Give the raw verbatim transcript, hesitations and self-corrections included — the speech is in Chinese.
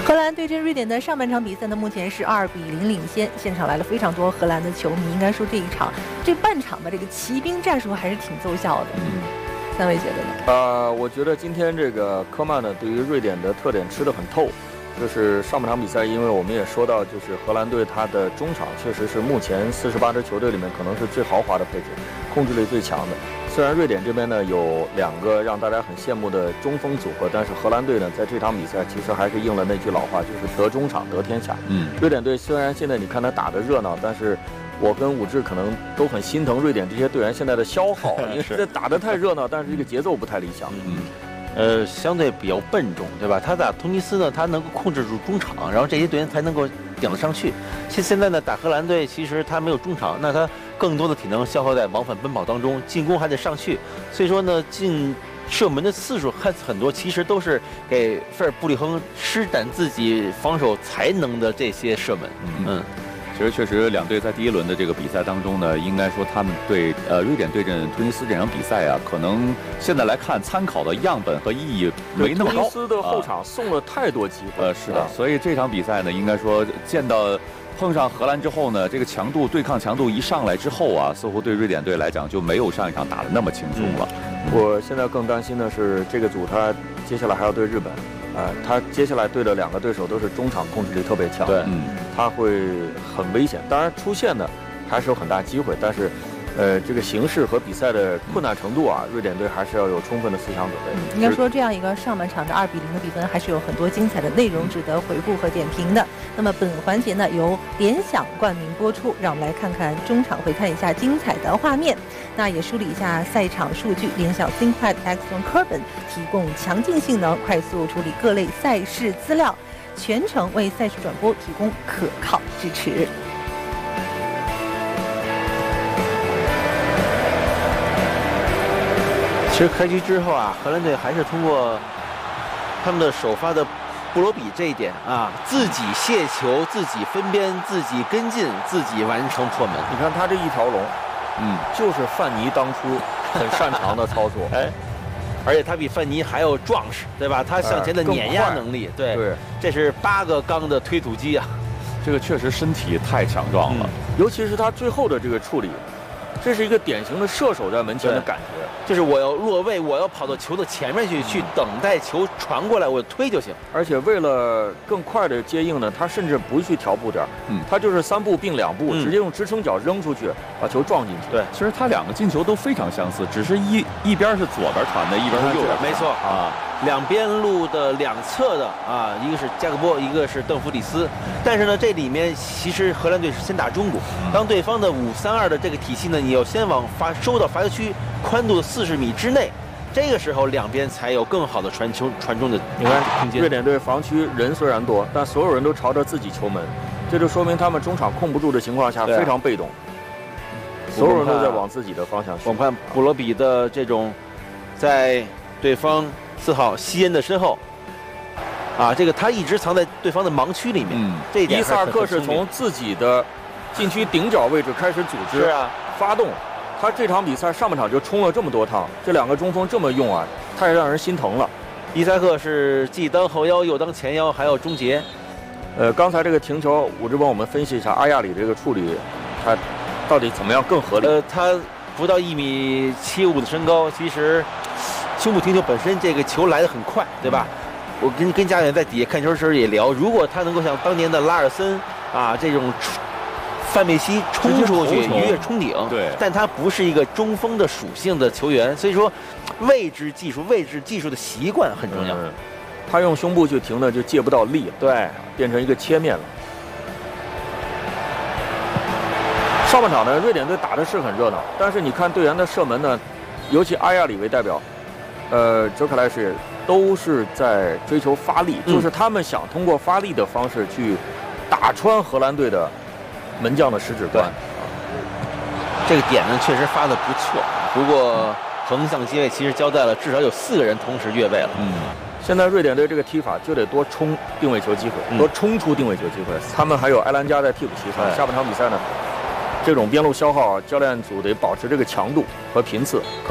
荷兰对阵瑞典的上半场比赛呢，目前是二比零领先。现场来了非常多荷兰的球迷，应该说这一场这半场的这个骑兵战术还是挺奏效的。嗯，三位觉得呢？ 呃，我觉得今天这个科曼呢，对于瑞典的特点吃得很透。就是上半场比赛，因为我们也说到，就是荷兰队它的中场确实是目前四十八支球队里面可能是最豪华的配置，控制力最强的。虽然瑞典这边呢有两个让大家很羡慕的中锋组合，但是荷兰队呢在这场比赛其实还是应了那句老话，就是得中场得天下。嗯，瑞典队虽然现在你看他打得热闹，但是我跟武志可能都很心疼瑞典这些队员现在的消耗，因为这打得太热闹，但是这个节奏不太理想。 嗯。呃，相对比较笨重，对吧？他打突尼斯呢，他能够控制住中场，然后这些队员才能够顶得上去。现现在呢，打荷兰队，其实他没有中场，那他更多的体能消耗在往返奔跑当中，进攻还得上去。所以说呢，进射门的次数看似很多，其实都是给费尔布里亨施展自己防守才能的这些射门。嗯。嗯其实确实，两队在第一轮的这个比赛当中呢，应该说他们对呃瑞典对阵突尼斯这场比赛啊，可能现在来看参考的样本和意义没那么高。 突尼斯的后场送了太多机会。 呃，是的，所以这场比赛呢，应该说见到碰上荷兰之后呢，这个强度对抗强度一上来之后啊，似乎对瑞典队来讲就没有上一场打得那么轻松了。 嗯、我现在更担心的是这个组他接下来还要对日本。呃，他接下来对的两个对手都是中场控制力特别强， 对，嗯， 他会很危险。当然出线呢还是有很大机会，但是，呃，这个形势和比赛的困难程度啊，瑞典队还是要有充分的思想准备。 嗯、应该说这样一个上半场的二比零的比分，还是有很多精彩的内容值得回顾和点评的。那么本环节呢由联想冠名播出，让我们来看看中场，回看一下精彩的画面。那也梳理一下赛场数据，联想 ThinkPad Axon Carbon 提供强劲性能，快速处理各类赛事资料，全程为赛事转播提供可靠支持。 其实开局之后啊，荷兰队还是通过他们的首发的布罗比这一点啊，自己卸球、自己分边、自己跟进、自己完成破门。 你看他这一条龙。嗯，就是范尼当初很擅长的操作， 哎，而且他比范尼还要壮实，对吧？他向前的碾压能力，对对， 这是八个缸的推土机啊， 这个确实身体太强壮了， 嗯、尤其是他最后的这个处理，这是一个典型的射手在门前的感觉， 就是我要落位，我要跑到球的前面去，去等待球传过来，我推就行。 而且为了更快的接应呢，他甚至不去调步点，嗯，他就是三步并两步，嗯、直接用支撑脚扔出去，把球撞进去。 对，其实他两个进球都非常相似，只是一一边是左边传的，一边是右边。 没错啊，两边路的两侧的啊，一个是加克波，一个是邓弗里斯。但是呢，这里面其实荷兰队是先打中路，当对方的五三二的这个体系呢，你要先往罚收到罚球区宽度的四十米之内，这个时候两边才有更好的传球传中的你看空间。瑞典队防区人虽然多，但所有人都朝着自己球门，这就说明他们中场控不住的情况下非常被动，所有人都在往自己的方向去。 我们看布罗比的这种，在对方四号西恩的身后。啊，这个他一直藏在对方的盲区里面。嗯，这一点伊萨尔克是从自己的禁区顶角位置开始组织， 是啊， 发动。他这场比赛上半场就冲了这么多趟，这两个中锋这么用啊，太让人心疼了。 伊萨克是既当后腰又当前腰，还要终结。 呃，刚才这个停球，武志帮我们分析一下阿亚里这个处理，他到底怎么样更合理？ 呃，他不到一米七五的身高，其实胸部停球本身这个球来得很快，对吧？嗯，我跟跟家远在底下看球时也聊，如果他能够像当年的拉尔森啊这种范佩西冲出去一跃冲顶， 对， 但他不是一个中锋的属性的球员，所以说位置技术、位置技术的习惯很重要。嗯、 他用胸部去停的就借不到力了， 对， 变成一个切面了。上半场呢，瑞典队打的是很热闹，但是你看队员的射门呢，尤其阿亚里为代表，呃，哲克莱什都是在追求发力，嗯、就是他们想通过发力的方式去打穿荷兰队的门将的十指关。 这个点呢确实发的不错，不过横向接位其实交代了至少有四个人同时越位了。 嗯，现在瑞典队这个踢法就得多冲定位球机会，嗯、多冲出定位球机会。他们还有埃兰加在替补席上，下半场比赛呢，这种边路消耗，教练组得保持这个强度和频次。可